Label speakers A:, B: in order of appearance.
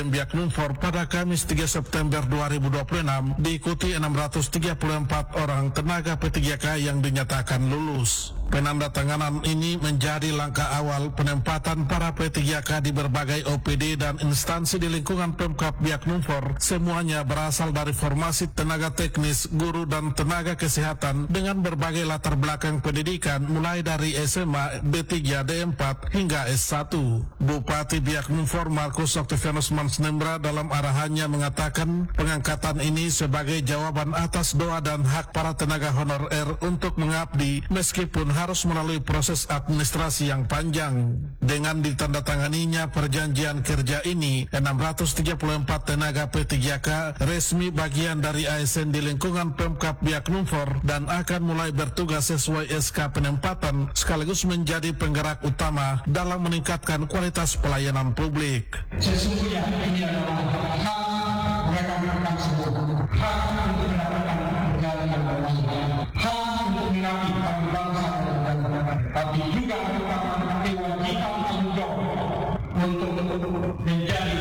A: Biak Numfor pada Kamis 3 September 2026 diikuti 634 orang tenaga P3K yang dinyatakan lulus. Penandatanganan ini menjadi langkah awal penempatan para P3K di berbagai OPD dan instansi di lingkungan Pemkab Biak Numfor. Semuanya berasal dari formasi tenaga teknis, guru dan tenaga kesehatan dengan berbagai latar belakang pendidikan mulai dari SMA, D3, D4 hingga S1. Bupati Biak Numfor Markus Octavianus Mansnembra dalam arahannya mengatakan pengangkatan ini sebagai jawaban atas doa dan hak para tenaga honorer untuk mengabdi meskipun harus melalui proses administrasi yang panjang. Dengan ditandatanganinya perjanjian kerja ini, 634 tenaga P3K resmi bagian dari ASN di lingkungan Pemkab Biak Numfor dan akan mulai bertugas sesuai SK penempatan sekaligus menjadi penggerak utama dalam meningkatkan kualitas pelayanan publik.
B: Sesungguhnya ini adalah hak mereka semua, hak untuk mendapatkan negara yang baik, hak untuk mengabdi pada bangsa dan negara, tapi juga merupakan kewajiban tanggung jawab untuk menjadi